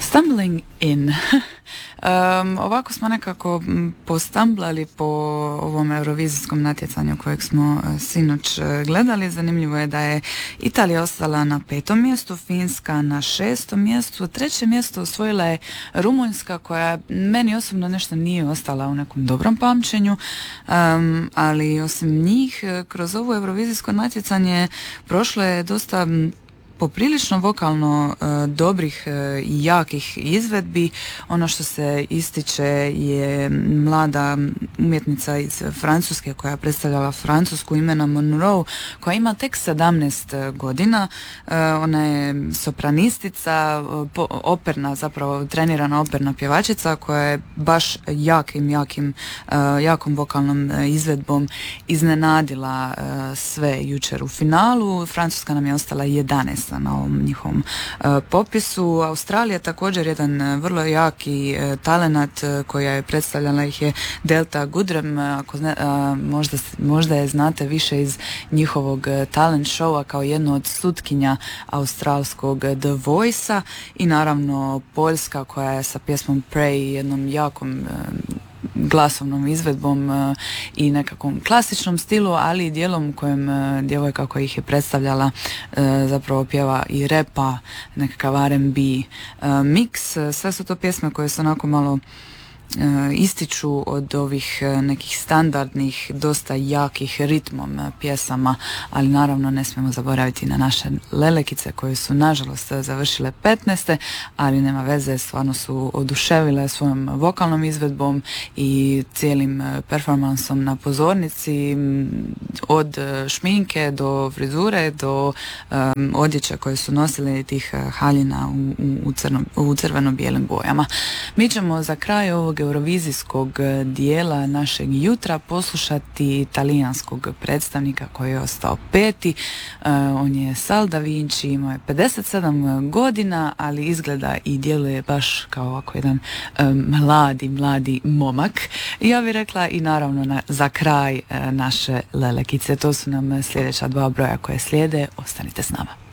Stumbling in. Ovako smo nekako postamblali po ovom eurovizijskom natjecanju kojeg smo sinoć gledali. Zanimljivo je da je Italija ostala na 5. mjestu, Finska na 6. mjestu, 3. mjesto osvojila je Rumunjska, koja meni osobno nešto nije ostala u nekom dobrom pamćenju, ali osim njih kroz ovo eurovizijsko natjecanje prošlo je dosta poprilično vokalno dobrih i jakih izvedbi. Ono što se ističe je mlada umjetnica iz Francuske koja je predstavljala Francusku imena Monroe, koja ima tek 17 godina. Ona je sopranistica, operna, zapravo trenirana operna pjevačica koja je baš jakom vokalnom izvedbom iznenadila sve jučer u finalu. Francuska nam je ostala 11 na ovom njihovom popisu. Australija također jedan vrlo jaki talenat koja je predstavljala ih je Delta Goodrem, možda je znate više iz njihovog talent showa kao jednu od sutkinja australskog The Voice-a, i naravno Poljska koja je sa pjesmom Pray, jednom jakom glasovnom izvedbom i nekakvom klasičnom stilu, ali i dijelom u kojem djevojka koja ih je predstavljala zapravo pjeva i repa, nekakav R&B mix. Sve su to pjesme koje su onako malo ističu od ovih nekih standardnih, dosta jakih ritmom pjesama, ali naravno ne smijemo zaboraviti na naše lelekice koje su nažalost završile 15. ali nema veze, stvarno su oduševile svojom vokalnom izvedbom i cijelim performansom na pozornici, od šminke do frizure do odjeće koje su nosile, tih haljina u crveno-bijelim bojama. Mi ćemo za kraj ovog eurovizijskog dijela našeg jutra poslušati talijanskog predstavnika koji je ostao 5. On je Sal da Vinci, imao je 57 godina, ali izgleda i djeluje baš kao ovako jedan mladi momak. Ja bih rekla i naravno za kraj naše lelekice. To su nam sljedeća 2 broja koje slijede. Ostanite s nama.